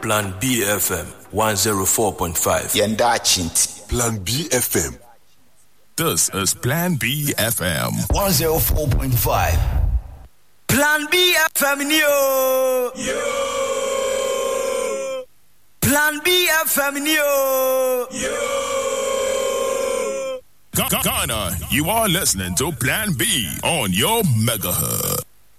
Plan B FM 104.5. Yenda Chinti. Plan B FM. This is Plan B FM 104.5. Plan B FM yo. Plan B FM yo. Ghana, you are listening to Plan B on your megahertz.